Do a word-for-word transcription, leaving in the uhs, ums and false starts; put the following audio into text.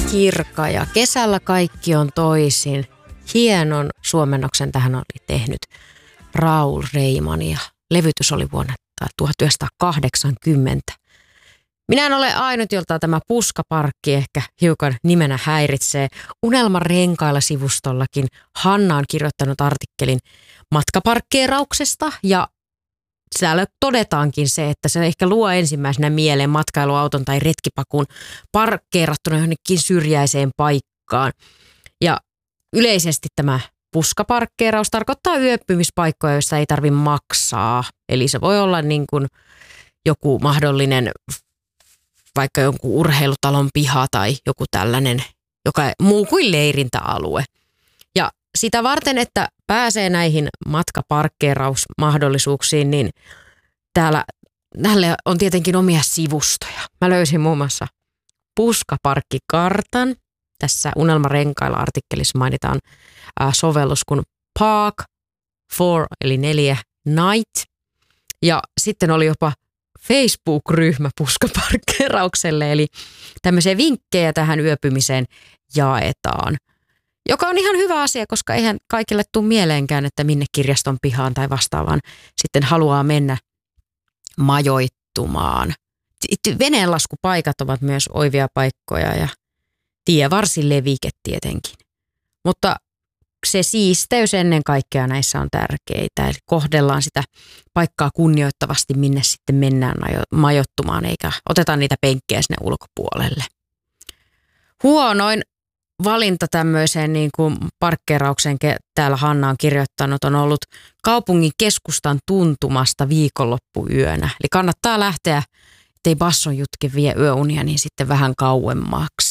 Kirka ja kesällä kaikki on toisin. Hienon suomennoksen tähän oli tehnyt Raul Reiman ja levytys oli vuonna tuhatyhdeksänsataakahdeksankymmentä. Minä en ole ainut, jolta tämä puskaparkki ehkä hiukan nimenä häiritsee. Unelman renkailla sivustollakin Hanna on kirjoittanut artikkelin matkaparkkeerauksesta ja siellä todetaankin se, että se ehkä luo ensimmäisenä mieleen matkailuauton tai retkipakun parkkeerattuna johonkin syrjäiseen paikkaan. Ja yleisesti tämä puskaparkkeeraus tarkoittaa yöpymispaikkoja, joissa ei tarvitse maksaa. Eli se voi olla niin kuin joku mahdollinen vaikka jonkun urheilutalon piha tai joku tällainen, joka muu kuin leirintäalue. Ja sitä varten, että pääsee näihin matkaparkkeerausmahdollisuuksiin, niin täällä näille on tietenkin omia sivustoja. Mä löysin muun muassa puskaparkkikartan. Tässä Unelmarenkailla artikkelissa mainitaan ää, sovellus kuin Park for eli neljä Night. Ja sitten oli jopa Facebook-ryhmä puskaparkkeeraukselle, eli tämmöisiä vinkkejä tähän yöpymiseen jaetaan. Joka on ihan hyvä asia, koska eihän kaikille tule mieleenkään, että minne kirjaston pihaan tai vastaavaan sitten haluaa mennä majoittumaan. Veneenlaskupaikat ovat myös oivia paikkoja ja tievarsilevike tietenkin. Mutta se siisteys ennen kaikkea näissä on tärkeitä. Eli kohdellaan sitä paikkaa kunnioittavasti, minne sitten mennään majoittumaan, eikä oteta niitä penkkejä sinne ulkopuolelle. Huonoin valinta tämmöiseen niin kuin parkkeeraukseen, täällä Hanna on kirjoittanut, on ollut kaupungin keskustan tuntumasta viikonloppuyönä. Eli kannattaa lähteä, ettei basson jutke vie yöunia, niin sitten vähän kauemmaksi.